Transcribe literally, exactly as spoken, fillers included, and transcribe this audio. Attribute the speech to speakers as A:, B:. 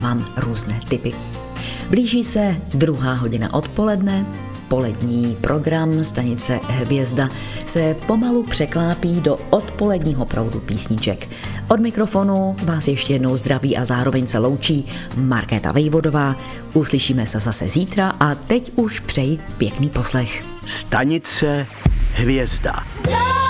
A: Mám různé tipy. Blíží se druhá hodina odpoledne, polední program stanice Hvězda se pomalu překlápí do odpoledního proudu písniček. Od mikrofonu vás ještě jednou zdraví a zároveň se loučí Markéta Vejvodová. Uslyšíme se zase zítra a teď už přeji pěkný poslech.
B: Stanice Hvězda.